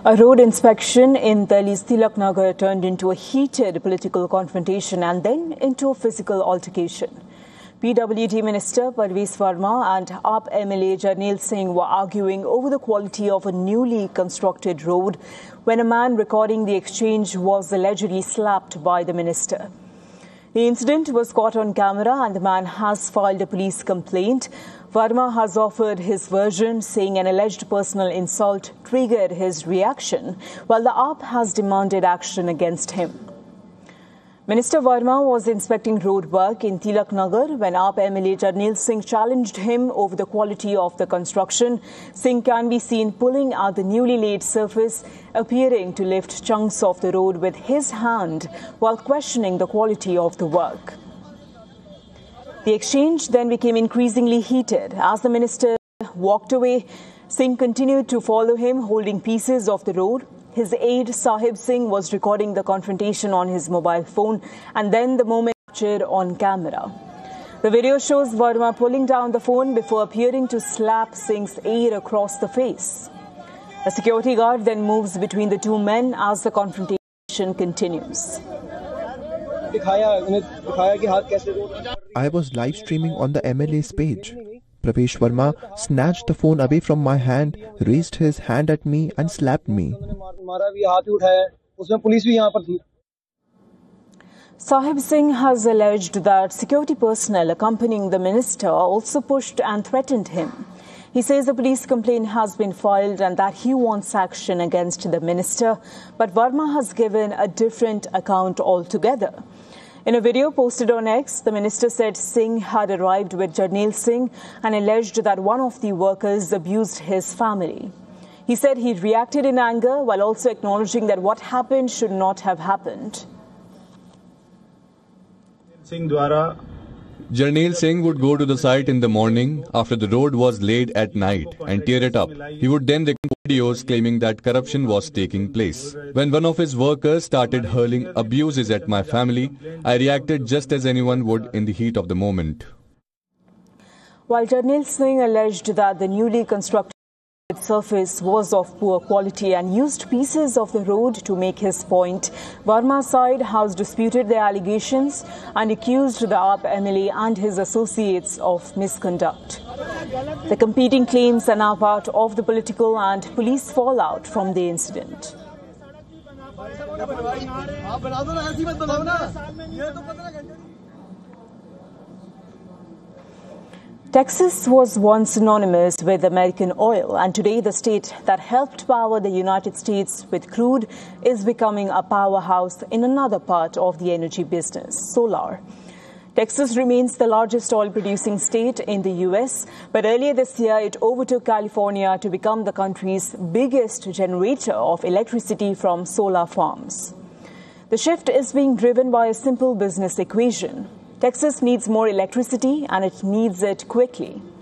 A road inspection in Delhi's Tilak Nagar turned into a heated political confrontation and then into a physical altercation. PWD Minister Parvez Verma and AAP MLA Jarnail Singh were arguing over the quality of a newly constructed road when a man recording the exchange was allegedly slapped by the minister. The incident was caught on camera and the man has filed a police complaint. Verma has offered his version, saying an alleged personal insult triggered his reaction, while the AAP has demanded action against him. Minister Verma was inspecting road work in Tilak Nagar when AAP MLA Jarnail Singh challenged him over the quality of the construction. Singh can be seen pulling at the newly laid surface, appearing to lift chunks of the road with his hand while questioning the quality of the work. The exchange then became increasingly heated. As the minister walked away, Singh continued to follow him, holding pieces of the road. His aide, Sahib Singh, was recording the confrontation on his mobile phone, and then the moment captured on camera. The video shows Verma pulling down the phone before appearing to slap Singh's aide across the face. A security guard then moves between the two men as the confrontation continues. I was live streaming on the MLA's page. Parvez Verma snatched the phone away from my hand, raised his hand at me and slapped me. Sahib Singh has alleged that security personnel accompanying the minister also pushed and threatened him. He says a police complaint has been filed and that he wants action against the minister, but Verma has given a different account altogether. In a video posted on X, the minister said Singh had arrived with Jarnail Singh and alleged that one of the workers abused his family. He said he reacted in anger while also acknowledging that what happened should not have happened. Jarnail Singh would go to the site in the morning after the road was laid at night and tear it up. He would then record videos claiming that corruption was taking place. When one of his workers started hurling abuses at my family, I reacted just as anyone would in the heat of the moment. While Jarnail Singh alleged that the newly constructed surface was of poor quality and used pieces of the road to make his point, Verma's side has disputed the allegations and accused the AAP MLA and his associates of misconduct. The competing claims are now part of the political and police fallout from the incident. Texas was once synonymous with American oil, and today the state that helped power the United States with crude is becoming a powerhouse in another part of the energy business, solar. Texas remains the largest oil-producing state in the U.S., but earlier this year it overtook California to become the country's biggest generator of electricity from solar farms. The shift is being driven by a simple business equation. Texas needs more electricity and it needs it quickly.